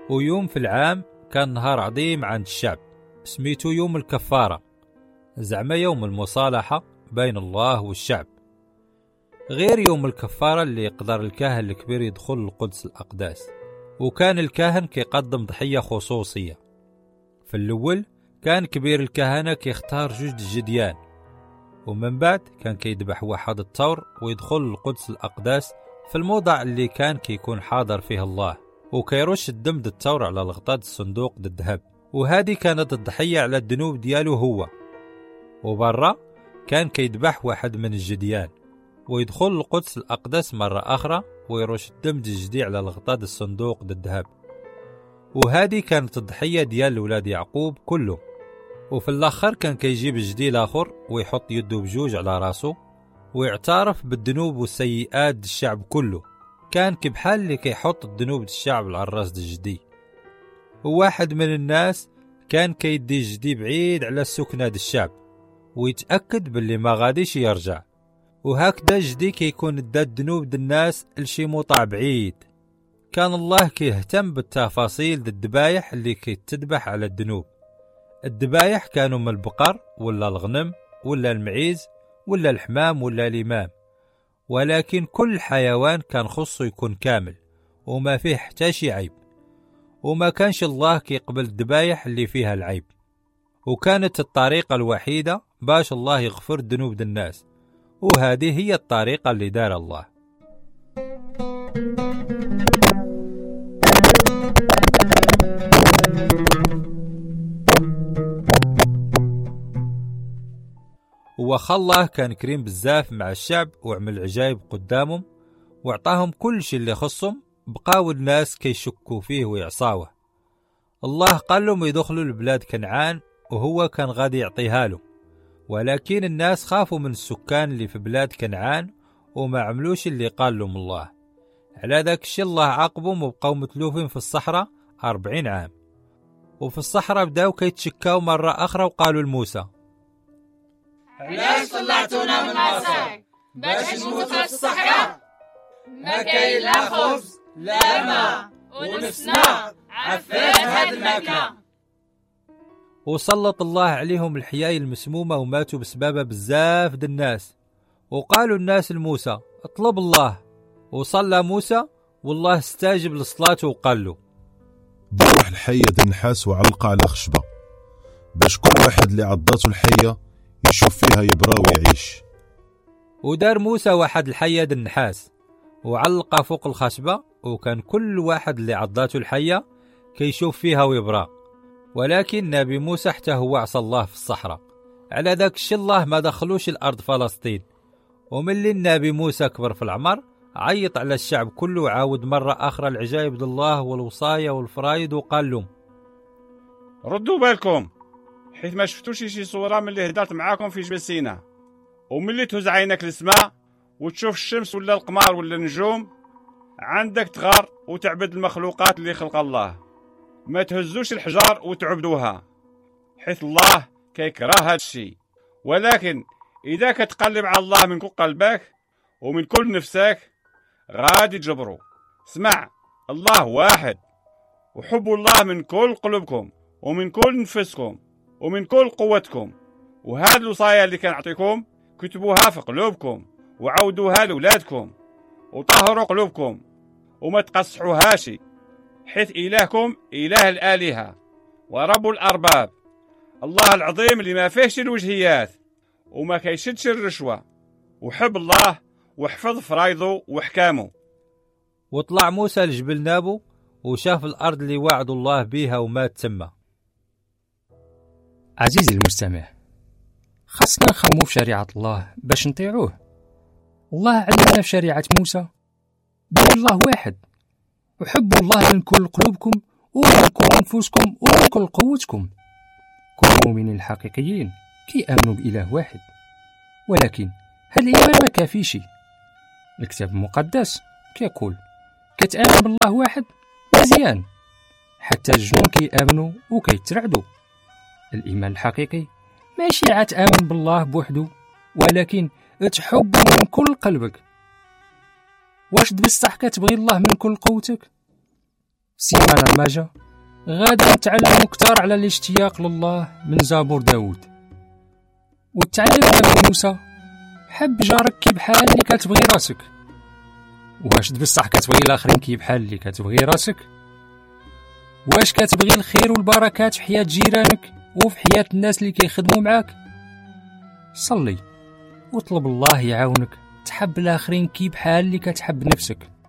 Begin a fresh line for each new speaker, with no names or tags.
ويوم في العام كان نهار عظيم عند الشعب سميتو يوم الكفارة، زعما يوم المصالحة بين الله والشعب. غير يوم الكفارة اللي يقدر الكاهن الكبير يدخل القدس الأقداس، وكان الكاهن كيقدم ضحية خصوصية. في الأول كان كبير الكهنة كيختار 2 جديان، ومن بعد كان كيذبح واحد الثور ويدخل القدس الأقداس في الموضع اللي كان كيكون حاضر فيه الله، وكيرش الدم د الثور على الغطاء الصندوق د الذهب، وهذه كانت الضحية على الذنوب ديالو هو. وبرا كان كيذبح واحد من الجديان ويدخل القدس الأقدس مرة أخرى ويرش الدم الجدي على الغطاء الصندوق د الذهب، وهذه كانت الضحية ديال ولاد يعقوب كله. وفي الآخر كان كيجيب الجدي الآخر ويحط يده بجوج على راسه ويعترف بالذنوب والسيئات د الشعب كله، كان كبحال اللي كيحط الذنوب د الشعب على الراس د الجدي. وواحد من الناس كان كيدي الجدي بعيد على السكنة د الشعب ويتأكد باللي ما غاديش يرجع، وهكذا الجدي كيكون دا الذنوب د الناس لشي موطع بعيد. كان الله كيهتم بالتفاصيل د الذبايح اللي كيتذبح على الذنوب. الذبايح كانوا من البقر ولا الغنم ولا المعيز ولا الحمام ولا الإمام، ولكن كل حيوان كان خصو يكون كامل وما فيه حتى شي عيب، وما كانش الله كيقبل الذبايح اللي فيها العيب. وكانت الطريقة الوحيدة باش الله يغفر الذنوب د الناس، وهذه هي الطريقة اللي دار الله. وخا الله كان كريم بزاف مع الشعب وعمل عجائب قدامهم وعطاهم كل شيء اللي خصهم، بقاو الناس كيشكوا فيه ويعصاوه. الله قال لهم يدخلوا لبلاد كنعان وهو كان غادي يعطيها له، ولكن الناس خافوا من السكان اللي في بلاد كنعان وما عملوش اللي قال لهم الله. على ذاك الشيء الله عاقبهم وبقاو متلوفين في الصحراء 40 عام. وفي الصحراء بداو كيتشكاو مرة أخرى وقالوا لموسى:
علاش طلعتونا من مصر باش نموتوا في الصحراء؟ ما كاين لا خبز لا ماء ونفسنا عفات هاد الماكلة.
وسلط الله عليهم الحياة المسمومة وماتوا بسببها بزاف د الناس. وقالوا الناس لموسى: اطلب الله. وصلى موسى والله استاجب لصلاته وقال له:
ذبح الحية د النحاس وعلقها على خشبة باش كل واحد اللي عضاته الحية يشوف فيها يبرى ويعيش.
ودار موسى واحد الحية د النحاس وعلقها فوق الخشبة، وكان كل واحد اللي عضاته الحية كيشوف فيها ويبرى. ولكن نبي موسى حتى هو عصى الله في الصحراء، على ذاك الشيء الله ما دخلوش الأرض فلسطين. وملي النبي موسى كبر في العمر عيط على الشعب كله وعاود مرة أخرى العجائب د الله والوصايا والفرايد وقال لهم:
ردوا بالكم حيث ما شفتوش شي صورة من اللي هدرت معاكم في جبل سيناء. وملي تهز عينك للسماء وتشوف الشمس ولا القمر ولا النجوم، عندك تغار وتعبد المخلوقات اللي خلق الله، ما تهزوش الحجار وتعبدوها حيث الله كيكره هذا الشيء. ولكن إذا كتقلب على الله من كل قلبك ومن كل نفسك غادي تجبروا. اسمع، الله واحد، وحبوا الله من كل قلوبكم ومن كل نفسكم ومن كل قوتكم. وهذه الوصايا اللي كنعطيكم كتبوها في قلوبكم وعودوها لولادكم، وطهروا قلوبكم وما تقصحوهاش، حيث إلهكم إله الآلهة ورب الأرباب، الله العظيم اللي ما فيهش الوجهيات وما كيشدش الرشوة، وحب الله واحفظ فرايضه وحكامه.
وطلع موسى لجبل نابو وشاف الأرض اللي وعد الله بيها ومات تما.
عزيزي المستمع، خاصنا نخمو في شريعة الله باش نطيعوه. الله علمنا في شريعة موسى بأن الله واحد، وحبوا الله من كل قلوبكم ومن كل أنفسكم ومن كل قوتكم. كل المؤمنين الحقيقيين كيآمنوا بإله واحد، ولكن هذا الإيمان ما كافيش. الكتاب المقدس كيقول كتآمن بالله واحد مزيان، حتى الجنون كيآمنوا وكيترعدوا. الإيمان الحقيقي ماشي عاد تآمن بالله بوحده، ولكن تحب من كل قلبك. واش بصح كتبغي الله من كل قوتك؟ سيمانة الماجة غادي نتعلم كتار على الاشتياق لله من زبور داود، وتعلمنا من موسى حب جارك كي بحال اللي كتبغي راسك. واش بصح كتبغي الاخرين كي بحال اللي كتبغي راسك؟ واش كتبغي الخير والبركات في حياة جيرانك وفي حياة الناس اللي كيخدموا معاك؟ صلي وطلب الله يعاونك تحب الاخرين كي بحال اللي كتحب نفسك.